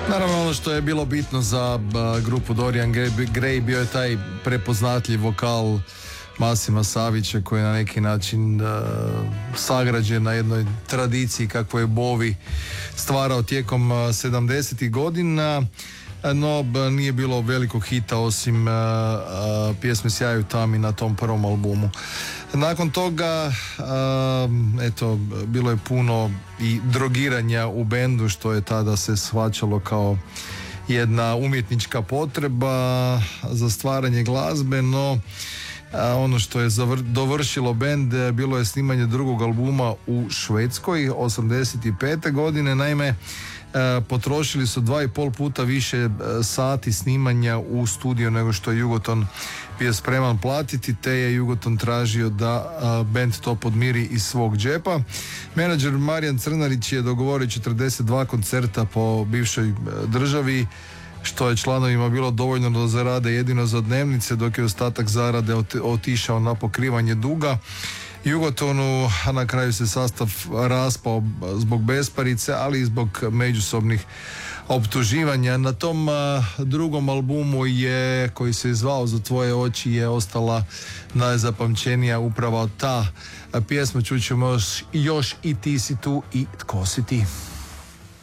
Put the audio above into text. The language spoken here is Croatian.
Naravno, ono što je bilo bitno za grupu Dorian Gray bio je taj prepoznatljiv vokal Masima Savića, koji je na neki način sagrađen na jednoj tradiciji kakvu je Bowie stvarao tijekom 70. godina, no nije bilo velikog hita osim pjesme Sjaju tami na tom prvom albumu. Nakon toga bilo je puno i drogiranja u bendu, što je tada se shvaćalo kao jedna umjetnička potreba za stvaranje glazbe, no ono što je dovršilo bend bilo je snimanje drugog albuma u Švedskoj 85. godine. Naime, potrošili su 2,5 puta više sati snimanja u studiju nego što je Jugoton bio spreman platiti, te je Jugoton tražio da bend to podmiri iz svog džepa. Menadžer Marijan Crnarić je dogovorio 42 koncerta po bivšoj državi, što je članovima bilo dovoljno da zarade jedino za dnevnice, dok je ostatak zarade otišao na pokrivanje duga Jugotonu, a na kraju se sastav raspao zbog besparice, ali i zbog međusobnih optuživanja. Na tom drugom albumu koji se zvao Za tvoje oči, je ostala najzapamćenija upravo ta pjesma. Čućemo još i Ti si tu i Tko si ti.